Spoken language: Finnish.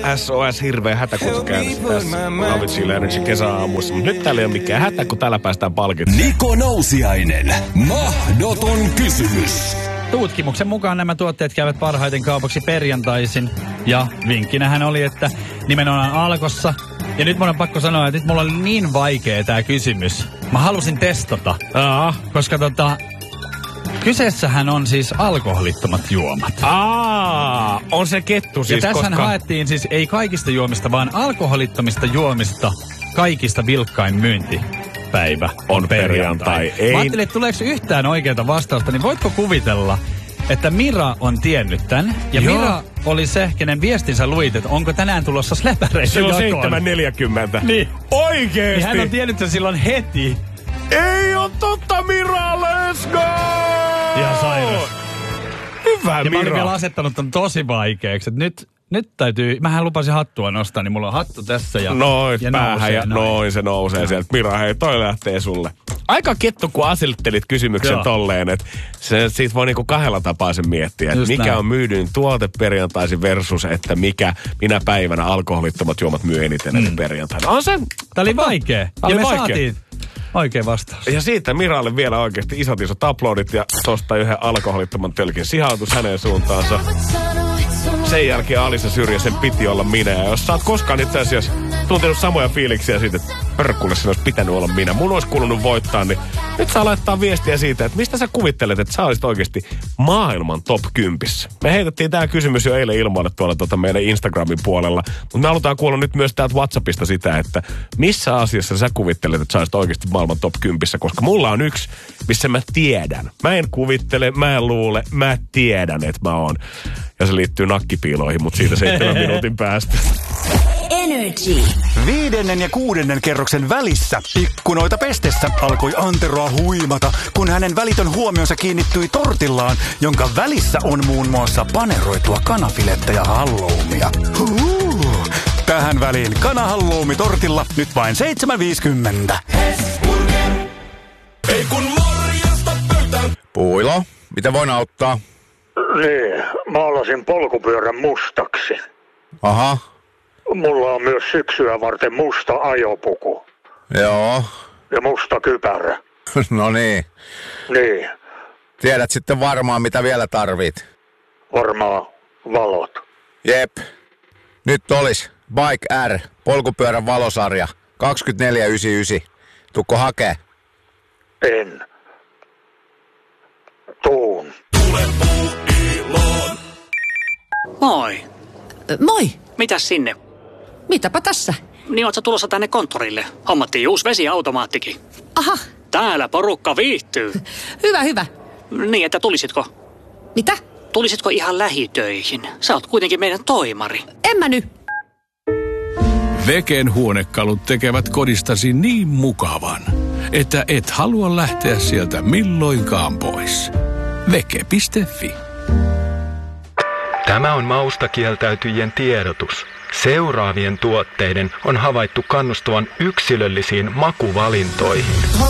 SOS hirveä hätä, kun se käynnissä tässä Lavitsille Energy kesäaamuissa. Mutta nyt täällä ei ole mikään hätä, kun täällä päästään palkitsemaan. Niko Nousiainen. Mahdoton kysymys. Tutkimuksen mukaan nämä tuotteet käyvät parhaiten kaupaksi perjantaisin. Ja vinkkinähän oli, että nimenomaan Alkossa. Ja nyt mun on pakko sanoa, että nyt mulla oli niin vaikea tää kysymys. Mä halusin testata. Koska kyseessähän on siis alkoholittomat juomat. On se kettu siis. Ja tässähän haettiin siis ei kaikista juomista, vaan alkoholittomista juomista kaikista vilkkain myyntipäivä on perjantai. Mä ajattelin, että tuleeko yhtään oikeaa vastausta, niin voitko kuvitella, että Mira on tiennyt tän. Ja joo. Mira oli se, kenen viestinsä luit, että onko tänään tulossa släpäreitä jakoon. Se on 7.40. Niin. Oikeesti? Niin hän on tiennyt sen silloin heti. Ei oo totta, Mira, let's go! Ihan sairas. Hyvä, ja Mira. Mä olin vielä asettanut ton tosi vaikeaksi, että nyt täytyy, mähän lupasin hattua nostaa, niin mulla on hattu tässä ja noin päähän ja noin se nousee sieltä. Mira, hei, toi lähtee sulle. Aika kettu, kun asettelit kysymyksen tolleen, että siitä voi niinku kahdella tapaa sen miettiä, että mikä on myydyin tuote perjantaisin versus, että minä päivänä alkoholittomat juomat myy eniten perjantaina. On se. Tää oli vaikea. Ja me saatiin oikein vastaus. Ja siitä Miralle vielä oikeasti isot uploadit ja tosta yhden alkoholittoman tölkin sihautus hänen suuntaansa. Sen jälkeen Alisa Syrjäsen piti olla minä. Ja jos sä oot koskaan itse asiassa tuntenut samoja fiiliksiä siitä, että pörkkulle sen olisi pitänyt olla minä. Mun olisi kuulunut voittaa, niin nyt saa laittaa viestiä siitä, että mistä sä kuvittelet, että sä olisit oikeasti maailman top 10. Me heitettiin tää kysymys jo eilen ilmoille tuolla meidän Instagramin puolella. Mutta me halutaan kuulla nyt myös täältä WhatsAppista sitä, että missä asiassa sä kuvittelet, että sä olisit oikeasti maailman top 10. Koska mulla on yksi, missä mä tiedän. Mä en kuvittele, mä en luule, mä tiedän, että mä oon. Ja se liittyy nakkipiiloihin, mutta siitä 7 minuutin päästä. Energy. 5. ja 6. kerroksen välissä ikkunoita pestessä alkoi Anteroa huimata, kun hänen välitön huomionsa kiinnittyi tortillaan, jonka välissä on muun muassa paneroitua kanafilettä ja halloumia. Tähän väliin kanahalloumi tortilla nyt vain 7,50. Ei kun morjesta pöytään. Puilo, mitä voin auttaa? Niin, maalasin polkupyörän mustaksi. Aha. Mulla on myös syksyä varten musta ajopuku. Joo. Ja musta kypärä. No niin. Niin. Tiedät sitten varmaan, mitä vielä tarvit. Varmaan valot. Jep. Nyt olis Bike R, polkupyörän valosarja, 24,99. Tuukko hakee? En. Tuun. Moi. Moi. Mitäs sinne? Mitäpä tässä? Niin oot sä tulossa tänne konttorille? Hommattiin uusi vesiautomaattikin. Aha. Täällä porukka viihtyy. Hyvä. Niin, että tulisitko? Mitä? Tulisitko ihan lähitöihin? Sä oot kuitenkin meidän toimari. En mä nyt. Veken huonekalut tekevät kodistasi niin mukavan, että et halua lähteä sieltä milloinkaan pois. Veke.fi. Tämä on mausta kieltäytyjien tiedotus. Seuraavien tuotteiden on havaittu kannustavan yksilöllisiin makuvalintoihin.